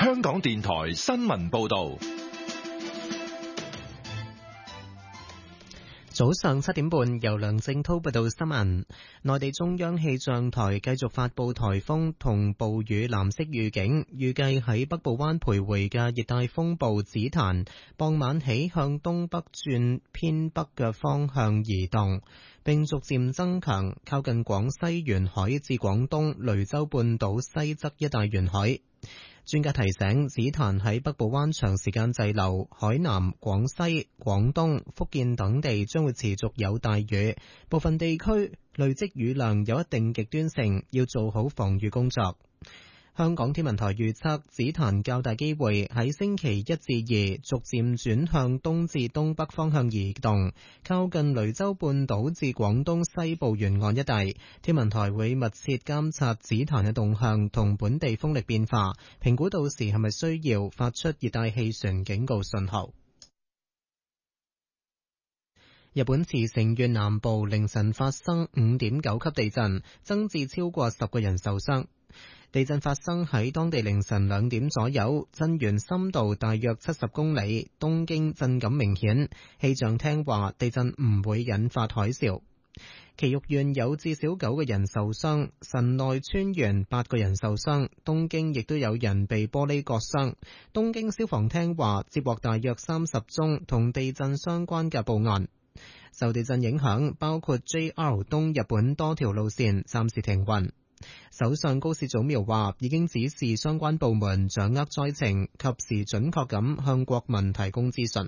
香港電台新聞報道。 早上7點半，由梁正濤報道新聞。內地中央氣象台繼續發布颱風同暴雨藍色預警，預計喺北部灣徘徊嘅熱帶風暴紫檀，傍晚起向東北轉偏北嘅方向移動，並逐漸增強，靠近廣西沿海至廣東雷州半島西側一帶沿海。專家提醒，紫檀喺北部灣長時間滯留，海南、廣西、廣東、福建等地將會持續有大雨，部分地區累積雨量有一定極端性，要做好防禦工作。香港天文台預測，紫檀較大機會喺星期1至2逐漸轉向東至東北方向移動，靠近雷州半島至廣東西部沿岸一帶。天文台會密切監察紫檀嘅動向同本地風力變化，評估到時係咪需要發出熱帶氣旋警告信號。日本茨城縣南部凌晨發生5.9級地震，增至超過10個人受傷。地震發生喺當地凌晨2點左右，震源深度大約70公里，東京震感明顯。氣象廳話地震唔會引發海嘯。埼玉縣有至少9個人受傷，神奈川縣8個人受傷，東京亦都有人被玻璃割傷。東京消防廳話接獲大約30宗同地震相關嘅報案。受地震影響，包括 JR 東日本多條路線暫時停運。首相高市早苗話已經指示相關部門掌握災情，及時準確咁向國民提供資訊。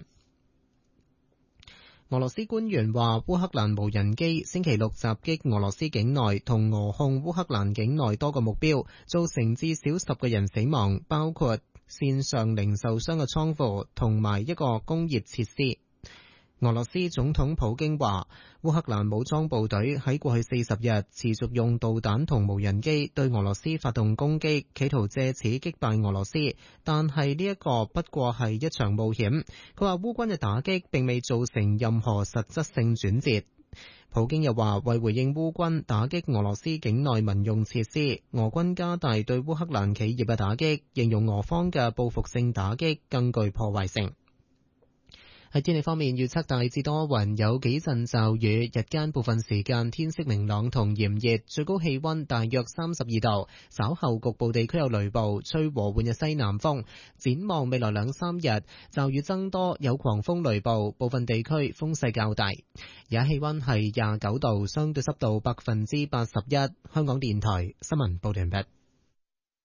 俄羅斯官員話烏克蘭無人機星期六襲擊俄羅斯境內同俄控烏克蘭境內多個目標，造成至少10個人死亡，包括線上零售商嘅倉庫同埋一個工業設施。俄羅斯總統普京話，烏克蘭武裝部隊喺過去40日持續用導彈同無人機對俄羅斯發動攻擊，企圖借此擊敗俄羅斯，但係呢一個不過係一場冒險。佢話烏軍嘅打擊並未造成任何實質性轉折。普京又話，為回應烏軍打擊俄羅斯境內民用設施，俄軍加大對烏克蘭企業嘅打擊，形容俄方嘅報復性打擊更具破壞性。喺天氣方面，預測大致多雲，有幾陣驟雨，日間部分時間天色明朗同炎熱，最高氣溫大約32度。稍後局部地區有雷暴，吹和緩嘅西南風。展望未來2-3日，驟雨增多，有狂風雷暴，部分地區風勢較大。而家氣溫係29度，相對濕度81%。香港電台新聞報道完畢。